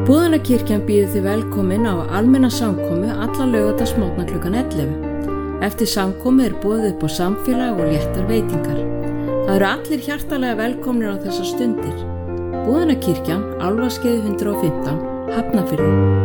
Búðanakirkjan býður þið velkomin á almenna samkomu alla laugardagsmorgna klukkan 11. Eftir samkomu boðið upp á samfélag og léttar veitingar. Það eru allir hjartalega velkomnir á þessar stundir. Búðanakirkjan, Álfaskeiði 115, Hafnarfirði.